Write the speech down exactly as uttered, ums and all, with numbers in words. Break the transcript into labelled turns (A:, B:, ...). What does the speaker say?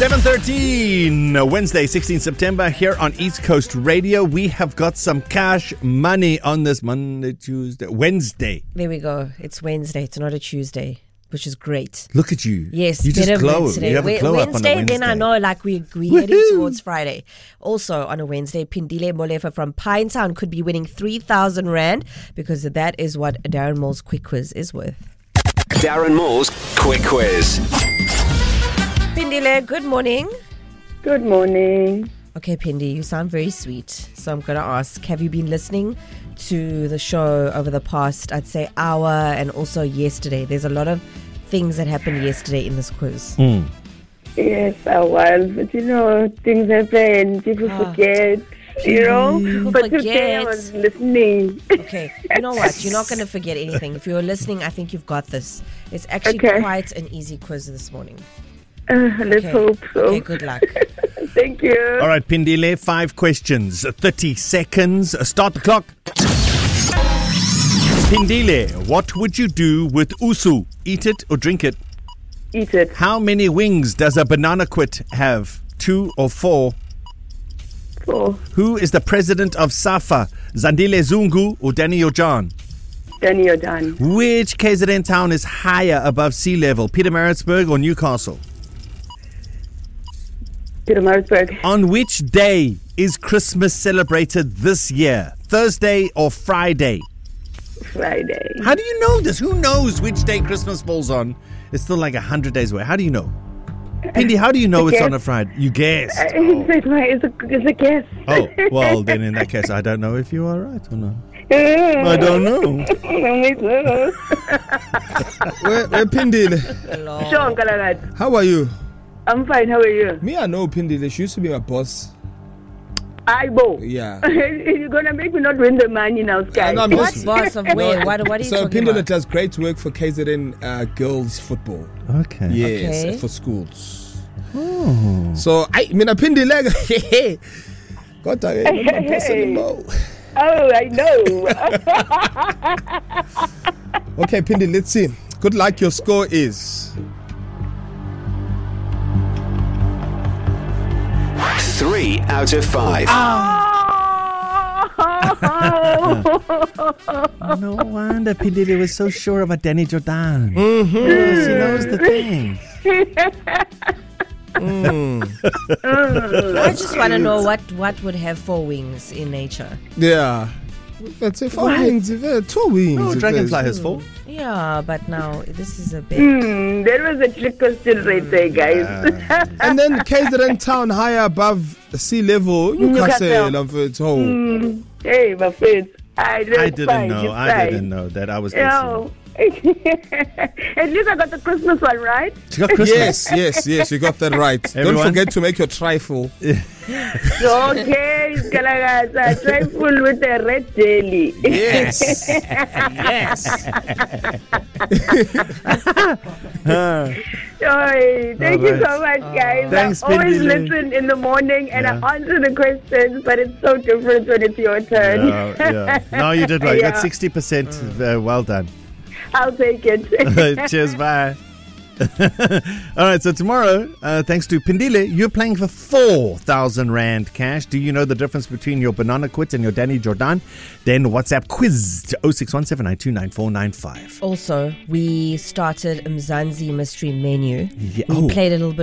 A: seven thirteen, Wednesday, sixteenth September, here on East Coast Radio. We have got some cash money on this Monday, Tuesday, Wednesday.
B: There we go. It's Wednesday. It's not a Tuesday, which is great.
A: Look at you.
B: Yes,
A: you just
B: better
A: glow.
B: Wednesday.
A: You have a glow
B: Wednesday,
A: up on a Wednesday.
B: Then I know like we, we're heading towards Friday. Also on a Wednesday, Pindile Molefa from Pinetown could be winning three thousand Rand because that is what Darren Moore's quick quiz is worth.
C: Darren Moore's quick quiz.
B: Pindile, good morning.
D: Good morning.
B: Okay, Pindi, you sound very sweet. So I'm going to ask, have you been listening to the show over the past, I'd say, hour and also yesterday? There's a lot of things that happened yesterday in this quiz.
A: Mm.
D: Yes, I was. But you know, things happen. People
B: Ah.
D: forget. You know?
B: People
D: but today I
B: forget.
D: was listening.
B: Okay, you know what? You're not going to forget anything. If you're listening, I think you've got this. It's actually
D: Okay.
B: quite an easy quiz this morning.
D: Uh, let's
B: Okay.
D: hope so.
B: Okay, good luck.
D: Thank you.
A: All right, Pindile, five questions, thirty seconds. Start the clock. Pindile, what would you do with usu? Eat it or drink it?
D: Eat it.
A: How many wings does a banana quit have? Two or four?
D: Four.
A: Who is the president of SAFA? Zandile Zungu or Danny Ojan?
D: Then you're done.
A: Which K Z N town is higher above sea level? Pietermaritzburg or Newcastle?
D: Pietermaritzburg.
A: On which day is Christmas celebrated this year? Thursday or Friday?
D: Friday.
A: How do you know this? Who knows which day Christmas falls on? It's still like a hundred days away. How do you know? Pindi, how do you know
D: I
A: it's
D: guess.
A: on a Friday? You guessed.
D: Uh,
A: Oh.
D: It's, my, it's, a, it's a guess.
A: Oh, well, then in that case, I don't know if you are right or not. I don't know.
E: Where, where Pindile?
D: Sure, Kalagat.
E: How are you?
D: I'm fine. How are you?
E: Me, I know Pindile. She used to be my boss.
D: Aibo.
E: Yeah.
D: You're going to make me not win the money now, Sky.
E: No, I'm
B: What
E: just-
B: boss of where? What, what are you
E: So
B: talking
E: Pindile
B: about?
E: does great work for K Z N uh, girls football.
A: Okay.
E: Yes,
B: Okay.
E: for schools.
A: Oh.
E: So I mean, a Pindile. God, I am not person anymore.
D: Oh, I know.
E: Okay, Pindile, let's see. Good luck. Your score is
C: Three out of five.
A: No wonder Pindile was so sure about Danny Jordan. Mm-hmm. Yes, he knows the things.
B: I just want to know what, what would have four wings in nature.
E: yeah. Let's say four wings. If, uh, two wings.
A: No,
E: if
A: Dragonfly
E: there's-
A: has four.
B: Yeah, but now this is a bit...
D: Hmm, that was a trick question right there, guys.
E: And then K Z N town higher above sea level. Newcastle.
D: Newcastle.
E: Of its home.
D: Hmm, hey, my friends. I,
A: I didn't know. I didn't know that I was listening.
D: No. At least I got the Christmas one right.
A: She got Christmas.
E: Yes, yes, yes. You got that right.
A: Everyone?
E: Don't forget to make your trifle.
D: Okay, Galagasa, try full with the red jelly.
E: Yes.
D: Oy, thank
A: All
D: you
A: right.
D: so much, guys.
A: Thanks,
D: I always
A: Pindile.
D: listen in the morning and
A: Yeah.
D: I answer the questions, but it's so different when it's your turn.
A: Yeah, yeah. No, you did right. You got
D: Yeah.
A: sixty percent. Uh, well done.
D: I'll take it.
A: Cheers, bye. All right, so tomorrow, uh, thanks to Pindile, you're playing for four thousand Rand cash. Do you know the difference between your banana quit and your Danny Jordan? Then WhatsApp quiz to oh six one seven nine two nine four nine five.
B: Also, we started Mzansi Mystery Menu.
A: Yeah.
B: We
A: Oh.
B: played a little bit